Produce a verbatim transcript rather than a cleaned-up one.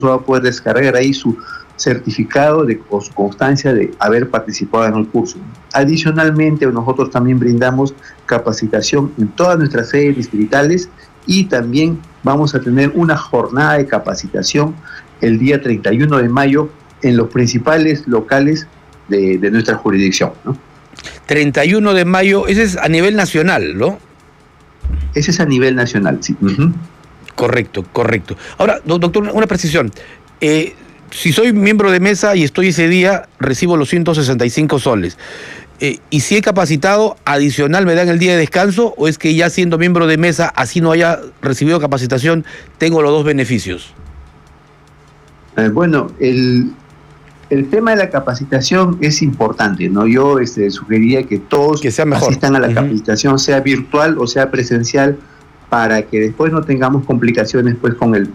va a poder descargar ahí su certificado de o su constancia de haber participado en el curso. Adicionalmente, nosotros también brindamos capacitación en todas nuestras sedes distritales y también vamos a tener una jornada de capacitación el día treinta y uno de mayo en los principales locales de, de nuestra jurisdicción, ¿no? treinta y uno de mayo, ese es a nivel nacional, ¿no? Ese es a nivel nacional, sí. Uh-huh. Correcto, correcto. Ahora, doctor, una precisión. Eh, si soy miembro de mesa y estoy ese día, recibo los ciento sesenta y cinco soles. Eh, ¿Y si he capacitado, adicional me dan el día de descanso, o es que ya siendo miembro de mesa, así no haya recibido capacitación, tengo los dos beneficios? Eh, bueno, el, el tema de la capacitación es importante, ¿no? Yo este, sugeriría que todos que sea mejor. asistan a la uh-huh. capacitación, sea virtual o sea presencial, para que después no tengamos complicaciones pues con el